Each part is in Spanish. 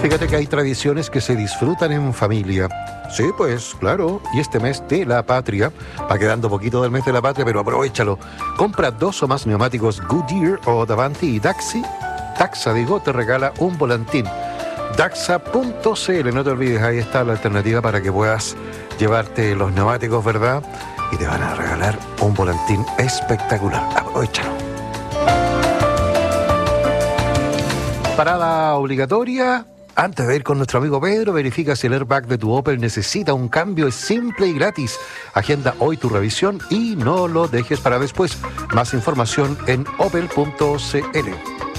Fíjate que hay tradiciones que se disfrutan en familia. Sí, pues, claro. Y este mes de la patria, va quedando poquito del mes de la patria, pero aprovéchalo. Compra 2 o más neumáticos Goodyear o Davanti y Taxa, te regala un volantín. Daxa.cl, no te olvides, ahí está la alternativa para que puedas llevarte los neumáticos, ¿verdad? Y te van a regalar un volantín espectacular. Aprovéchalo. Parada obligatoria. Antes de ir con nuestro amigo Pedro, verifica si el airbag de tu Opel necesita un cambio. Es simple y gratis. Agenda hoy tu revisión y no lo dejes para después. Más información en opel.cl.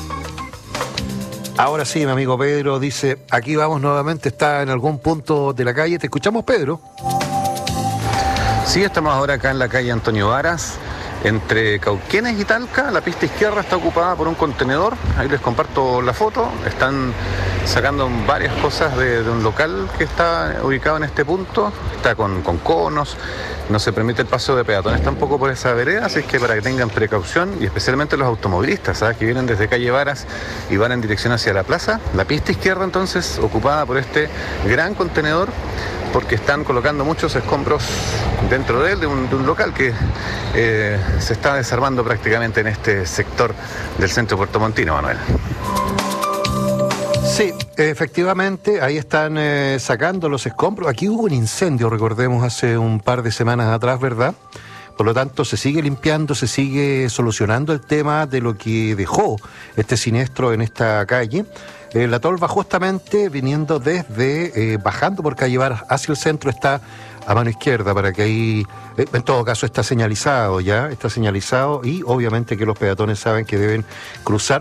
Ahora sí, mi amigo Pedro dice, aquí vamos nuevamente, está en algún punto de la calle. ¿Te escuchamos, Pedro? Sí, estamos ahora acá en la calle Antonio Varas, entre Cauquenes y Talca. La pista izquierda está ocupada por un contenedor, ahí les comparto la foto. Están sacando varias cosas de un local que está ubicado en este punto. Está con conos, no se permite el paso de peatones tampoco por esa vereda, así que para que tengan precaución, y especialmente los automovilistas, ¿sabes? Que vienen desde calle Varas y van en dirección hacia la plaza. La pista izquierda entonces ocupada por este gran contenedor, porque están colocando muchos escombros dentro de él, de un local que se está desarmando prácticamente en este sector del centro puertomontino, Manuel. Sí, efectivamente, ahí están sacando los escombros. Aquí hubo un incendio, recordemos, hace un par de semanas atrás, ¿verdad? Por lo tanto, se sigue limpiando, se sigue solucionando el tema de lo que dejó este siniestro en esta calle. La tolva justamente viniendo bajando por calle Varas hacia el centro, está a mano izquierda, para que ahí, en todo caso, está señalizado ya, está señalizado, y obviamente que los peatones saben que deben cruzar